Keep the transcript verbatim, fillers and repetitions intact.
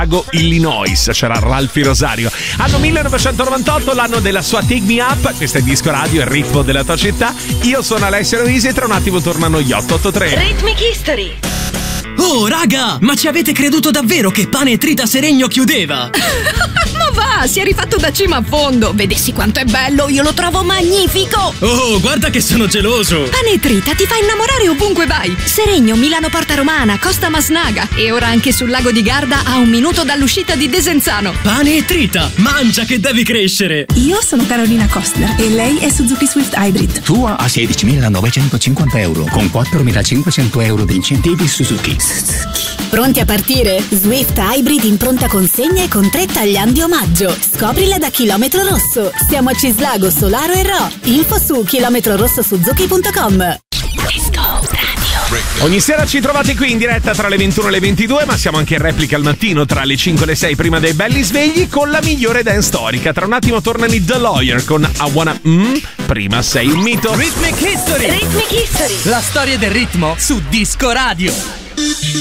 Illinois, c'era Ralphie Rosario. Anno millenovecentonovantotto, l'anno della sua Take Me Up. Questo è Disco Radio, il ritmo della tua città. Io sono Alessio Luisi e tra un attimo tornano gli otto otto tre. Rhythmic History. Oh raga, ma ci avete creduto davvero che Pane e Trita Seregno chiudeva? Ma va, si è rifatto da cima a fondo. Vedessi quanto è bello, io lo trovo magnifico. Oh, guarda che sono geloso. Pane e Trita ti fa innamorare ovunque vai. Seregno, Milano Porta Romana, Costa Masnaga e ora anche sul lago di Garda, a un minuto dall'uscita di Desenzano. Pane e Trita, mangia che devi crescere. Io sono Carolina Costner e lei è Suzuki Swift Hybrid. Tua a sedicimilanovecentocinquanta euro con quattromilacinquecento euro di incentivi Suzuki. Pronti a partire? Swift Hybrid in pronta consegna e con tre tagliandi omaggio. Scoprila da Chilometro Rosso. Siamo a Cislago, Solaro e Ro. Info su chilometro rosso suzuki punto com. Disco Radio. Ogni sera ci trovate qui in diretta tra le ventuno e le ventidue, ma siamo anche in replica al mattino tra le cinque e le sei prima dei belli svegli con la migliore dance storica. Tra un attimo tornano i The Lawyer con I Wanna mm, prima sei un mito. Rhythmic History. Rhythmic History. La storia del ritmo su Disco Radio.